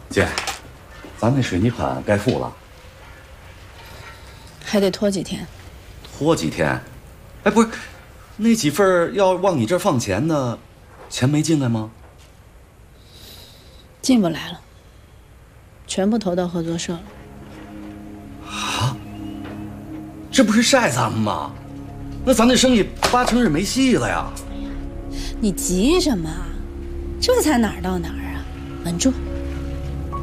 姐，咱那水泥盘该付了， 还得拖几天。 拖几天？哎，不是，那几份要往你这儿放钱的，钱没进来吗？ 进不来了，全部投到合作社了。 啊？这不是晒咱们吗？那咱这生意8成是没戏了呀！ 你急什么？这才哪儿到哪儿啊？稳住。